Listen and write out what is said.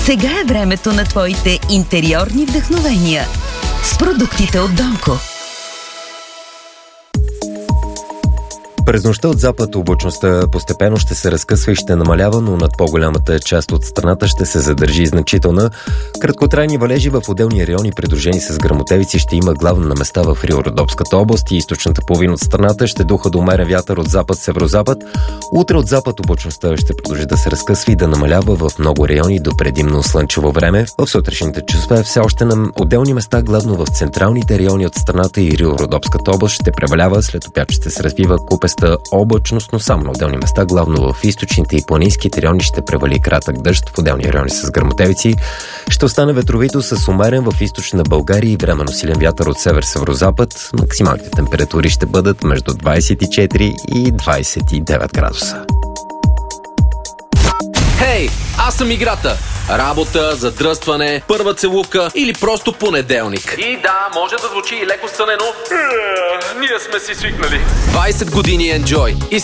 Сега е времето на твоите интериорни вдъхновения с продуктите от Донко. През нощта от запад облачността постепенно ще се разкъсва и ще намалява, но над по-голямата част от страната ще се задържи значителна. Краткотрайни валежи в отделни райони, придружени с гръмотевици, ще има главно на места в Рио-Родопската област и източната половина от страната. Ще духа до умерен вятър от запад-северозапад. Утре от запад облачността ще продължи да се разкъсва и да намалява в много райони до предимно слънчево време. В сутрешните часове все още на отделни места, главно в централните райони от страната и Рио-Родопската област, ще превалява. След обяд ще се развива купеста облачност, но само на отделни места, главно в източните и планинските райони ще превали кратък дъжд, в отделни райони с гръмотевици. Ще остане ветровито с умерен в източна България и временно силен вятър от север-северозапад. Максималните температури ще бъдат между 24 и 29 градуса. Хей, аз съм играта. Работа, задръстване, първа целувка или просто понеделник. И да, може да звучи и леко стънено. Ние сме си свикнали. 20 години Enjoy.